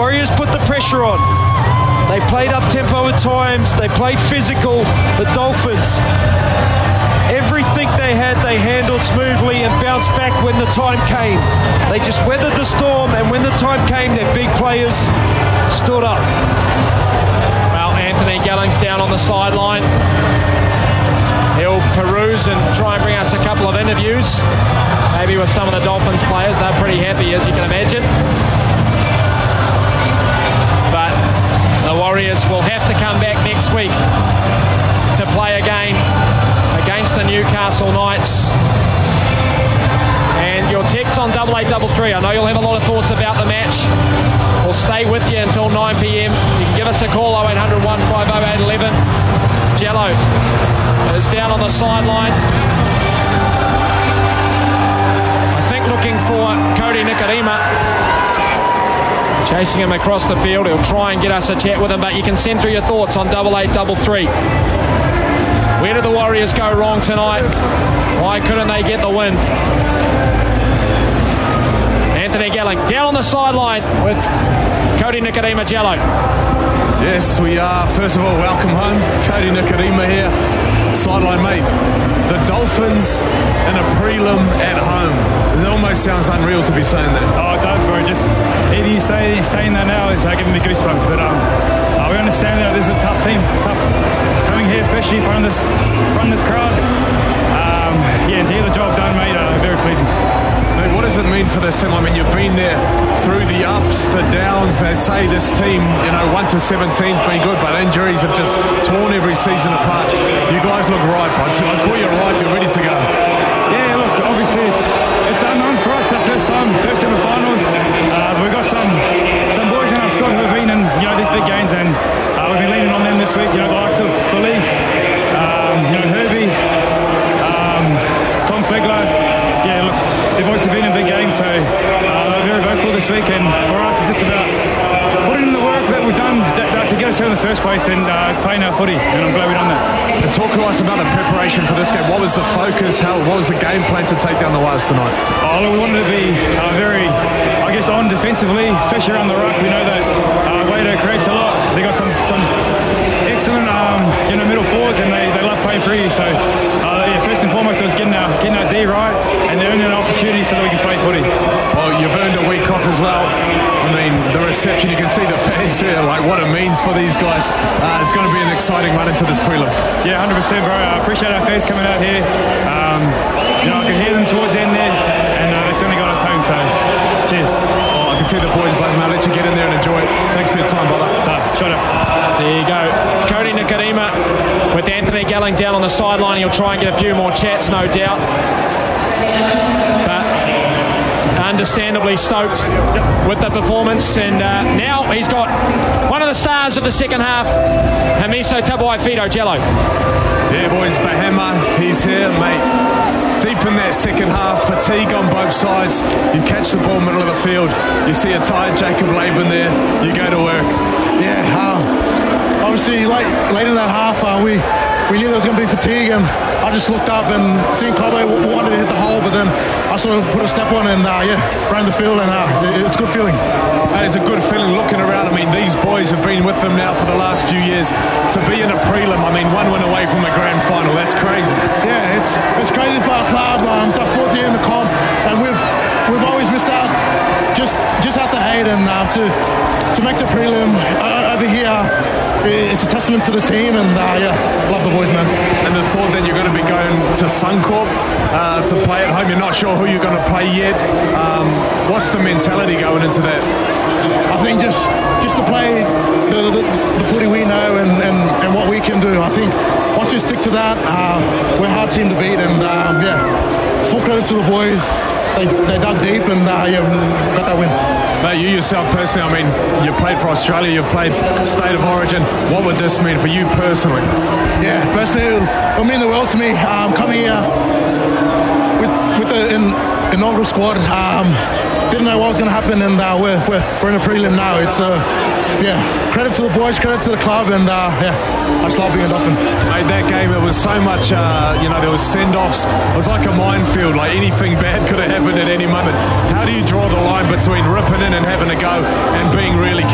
Warriors put the pressure on. They played up-tempo at times. They played physical. The Dolphins, everything they had, they handled smoothly and bounced back when the time came. They just weathered the storm, and when the time came, their big players stood up. Well, Anthony Gelling's down on the sideline. He'll peruse and try and bring us a couple of interviews, maybe with some of the Dolphins players. They're pretty happy, as you can imagine. But the Warriors will have to come back next week to play again against the Newcastle Knights. And your text on 8833, I know you'll have a lot of thoughts about the match. We'll stay with you until 9 p.m. You can give us a call, 0800 150 811. Jello is down on the sideline. I think looking for Cody Nikorima. Chasing him across the field. He'll try and get us a chat with him, but you can send through your thoughts on 8833. Where did the Warriors go wrong tonight? Why couldn't they get the win? Anthony Gelling down on the sideline with Cody Nikorima. Jello. Yes, we are. First of all, welcome home. Cody Nikorima here. Sideline mate. The Dolphins in a prelim at home. It almost sounds unreal to be saying that. Oh, it does, bro. Just even you saying that now is giving me goosebumps. But we understand that this is a tough team. Tough coming here, especially from this crowd. And to get the job done, mate, very pleasing. Mate, what does it mean for this team? I mean, you've been there through the ups, the downs. They say this team, 1 to 17's been good, but injuries have just torn every season apart. You guys look ripe. I call you ripe. You're ready to go. Yeah, look, obviously it's unknown for us. Our first ever finals. We've got some boys in our squad who have been in these big games, and we've been leaning on them this week. The likes of Felice, Herbie, Tom Flegler. Yeah, look, they've obviously been in big games, so they're very vocal this week. And for us, it's just about putting in the work that we've done to get us here in the first place and playing our footy. And I'm glad we've done that. And talk to us about the preparation for this game. What was the focus? What was the game plan to take down the Wires tonight? Oh, look, we wanted to be very, on defensively, especially around the ruck. We know that Wado creates a lot. They got some excellent middle forwards, and they love playing free. So first and foremost, it was getting our D right and earning an opportunity so that we can play footy. Well, you've earned a week off as well. I mean, the reception, you can see the fans here, what it means for these guys. It's going to be an exciting run into this prelim. Yeah, 100%, bro. I appreciate our fans coming out here. I could hear them towards the end there, and they certainly got us home, so cheers. Oh, I can see the boys buzzing. I'll let you get in there and enjoy it. Thanks for your time, brother. Shut up. There you go. Cody Nikorima with Anthony Gelling down on the sideline. He'll try and get a few more chats, no doubt. But understandably stoked with the performance. And now he's got one of the stars of the second half, Hamiso Tabuai-Fidow. Jello. Yeah, boys, the hammer. He's here, mate. Deep in that second half, fatigue on both sides. You catch the ball middle of the field. You see a tired Jacob Laban there. You go to work. Yeah, obviously late in that half, we knew there was going to be fatigue, and I just looked up and seen Cobo wanted to hit the hole, but then I sort of put a step on and ran the field, and it's a good feeling. That is a good feeling looking around. I mean, these boys have been with them now for the last few years. To be in a prelim, I mean, one win away from a grand final, that's crazy. Yeah, it's crazy for our club. It's our fourth year in the comp, and we've always missed out. Just had to hate, and to make the prelim over here, it's a testament to the team, and love the boys, man. And the thought that you're going to be going to Suncorp to play at home, you're not sure who you're going to play yet. What's the mentality going into that? I think just to play the footy we know and what we can do. I think once we stick to that, we're a hard team to beat, and full credit to the boys. They dug deep and got that win. Mate, you yourself personally, I mean, you played for Australia, you've played State of Origin. What would this mean for you personally? Yeah, personally, it'll mean the world to me. Coming here with the inaugural squad, didn't know what was going to happen, and we're in a prelim now. It's credit to the boys, credit to the club, and I just love being a Dolphin. Mate, that game, it was so much, there was send-offs. It was like a minefield, like anything bad could have happened at any moment. How do you draw the line between ripping in and having a go and being really